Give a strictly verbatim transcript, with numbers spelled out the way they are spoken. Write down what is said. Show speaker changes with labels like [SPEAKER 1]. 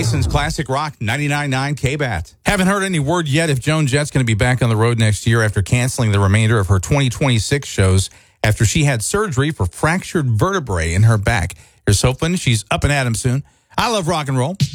[SPEAKER 1] Mason's Classic Rock ninety-nine point nine K B A T. Haven't heard any word yet if Joan Jett's going to be back on the road next year after canceling the remainder of her twenty twenty-six shows after she had surgery for fractured vertebrae in her back. Here's hoping she's up and at 'em soon. I love rock and roll.